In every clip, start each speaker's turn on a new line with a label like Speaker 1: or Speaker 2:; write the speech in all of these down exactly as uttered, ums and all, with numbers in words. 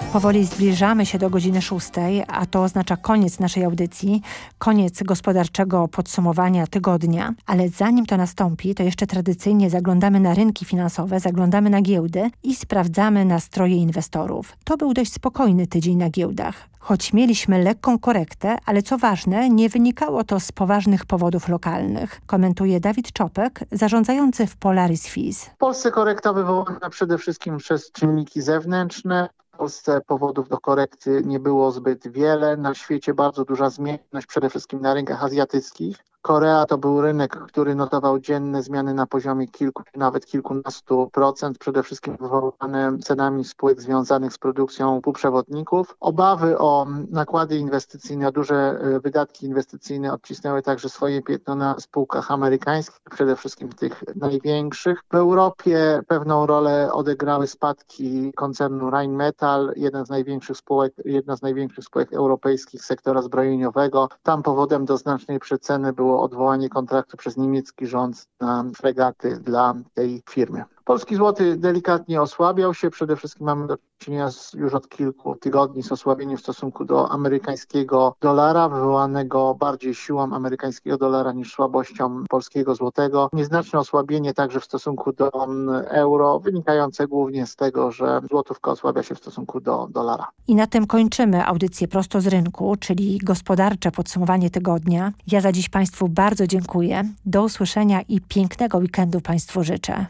Speaker 1: Powoli zbliżamy się do godziny szóstej, a to oznacza koniec naszej audycji, koniec gospodarczego podsumowania tygodnia, ale zanim to nastąpi, to jeszcze tradycyjnie zaglądamy na rynki finansowe, zaglądamy na giełdy i sprawdzamy nastroje inwestorów. To był dość spokojny tydzień na giełdach. Choć mieliśmy lekką korektę, ale co ważne, nie wynikało to z poważnych powodów lokalnych. Komentuje Dawid Czopek, zarządzający w Polaris F I Z.
Speaker 2: W Polsce korekta wywołana przede wszystkim przez czynniki zewnętrzne. W Polsce powodów do korekty nie było zbyt wiele. Na świecie bardzo duża zmienność, przede wszystkim na rynkach azjatyckich. Korea to był rynek, który notował dzienne zmiany na poziomie kilku, nawet kilkunastu procent, przede wszystkim wywołane cenami spółek związanych z produkcją półprzewodników. Obawy o nakłady inwestycyjne, o duże wydatki inwestycyjne odcisnęły także swoje piętno na spółkach amerykańskich, przede wszystkim tych największych. W Europie pewną rolę odegrały spadki koncernu Rheinmetall, jeden z największych spółek, jedna z największych spółek europejskich sektora zbrojeniowego. Tam powodem do znacznej przeceny było odwołanie kontraktu przez niemiecki rząd na fregaty dla tej firmy. Polski złoty delikatnie osłabiał się. Przede wszystkim mamy do czynienia z, już od kilku tygodni z osłabieniem w stosunku do amerykańskiego dolara, wywołanego bardziej siłą amerykańskiego dolara niż słabością polskiego złotego. Nieznaczne osłabienie także w stosunku do euro, wynikające głównie z tego, że złotówka osłabia się w stosunku do dolara.
Speaker 1: I na tym kończymy audycję Prosto z rynku, czyli gospodarcze podsumowanie tygodnia. Ja za dziś Państwu bardzo dziękuję. Do usłyszenia i pięknego weekendu Państwu życzę.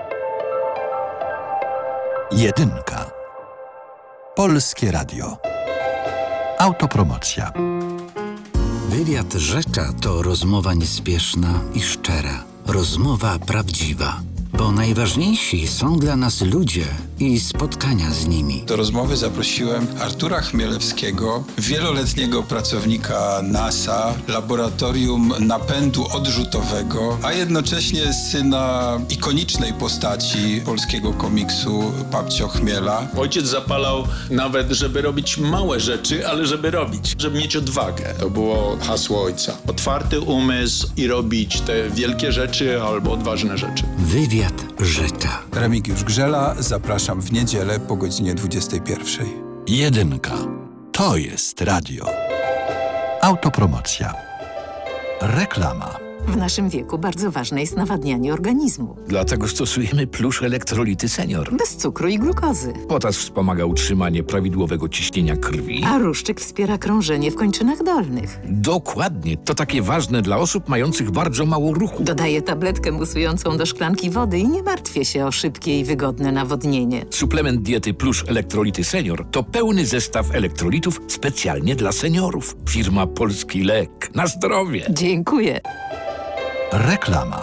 Speaker 3: Jedynka. Polskie Radio. Autopromocja.
Speaker 4: Wywiad Rzecza to rozmowa niespieszna i szczera. Rozmowa prawdziwa. Bo najważniejsi są dla nas ludzie i spotkania z nimi.
Speaker 5: Do rozmowy zaprosiłem Artura Chmielewskiego, wieloletniego pracownika NASA, laboratorium napędu odrzutowego, a jednocześnie syna ikonicznej postaci polskiego komiksu Babcio Chmiela.
Speaker 6: Ojciec zapalał nawet, żeby robić małe rzeczy, ale żeby robić, żeby mieć odwagę. To było hasło ojca. Otwarty umysł i robić te wielkie rzeczy albo odważne rzeczy.
Speaker 4: Wywiad Żyta.
Speaker 5: Remigiusz Grzela, zapraszam w niedzielę po godzinie dwudziestej pierwszej.
Speaker 3: Jedynka. To jest radio. Autopromocja. Reklama.
Speaker 7: W naszym wieku bardzo ważne jest nawadnianie organizmu.
Speaker 8: Dlatego stosujemy Plusz Elektrolity Senior.
Speaker 7: Bez cukru i glukozy.
Speaker 8: Potas wspomaga utrzymanie prawidłowego ciśnienia krwi.
Speaker 7: A ruszczyk wspiera krążenie w kończynach dolnych.
Speaker 8: Dokładnie. To takie ważne dla osób mających bardzo mało ruchu.
Speaker 7: Dodaję tabletkę musującą do szklanki wody i nie martwię się o szybkie i wygodne nawodnienie.
Speaker 8: Suplement diety Plusz Elektrolity Senior to pełny zestaw elektrolitów specjalnie dla seniorów. Firma Polski Lek. Na zdrowie.
Speaker 7: Dziękuję.
Speaker 3: Reklama.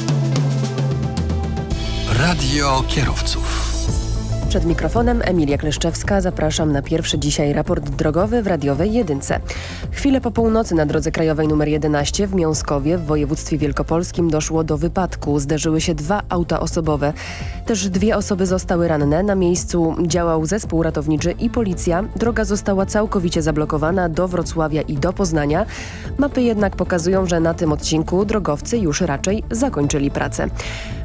Speaker 3: Radio kierowców.
Speaker 9: Przed mikrofonem Emilia Kleszczewska. Zapraszam na pierwszy dzisiaj raport drogowy w radiowej jedynce. Chwilę po północy na drodze krajowej nr jedenaście w Miąskowie w województwie wielkopolskim doszło do wypadku. Zderzyły się dwa auta osobowe. Też dwie osoby zostały ranne. Na miejscu działał zespół ratowniczy i policja. Droga została całkowicie zablokowana do Wrocławia i do Poznania. Mapy jednak pokazują, że na tym odcinku drogowcy już raczej zakończyli pracę.